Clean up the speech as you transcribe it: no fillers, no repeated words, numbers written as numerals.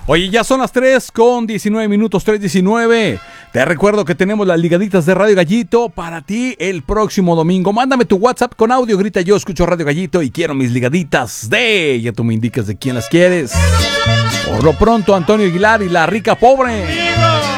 Oye, ya son las 3:19, 3:19. Te recuerdo que tenemos las ligaditas de Radio Gallito para ti el próximo domingo. Mándame tu WhatsApp con audio, grita yo escucho Radio Gallito y quiero mis ligaditas de... Ya tú me indicas de quién las quieres. Por lo pronto, Antonio Aguilar y La Rica Pobre.